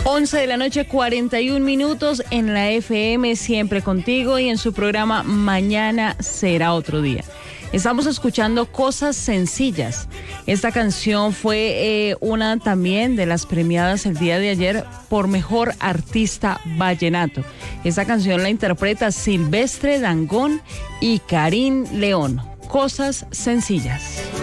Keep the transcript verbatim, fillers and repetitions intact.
once de la noche, cuarenta y un minutos en la F M, siempre contigo y en su programa Mañana será otro día. Estamos escuchando Cosas Sencillas. Esta canción fue eh, una también de las premiadas el día de ayer por Mejor Artista Vallenato. Esta canción la interpreta Silvestre Dangond y Karim León. Cosas Sencillas.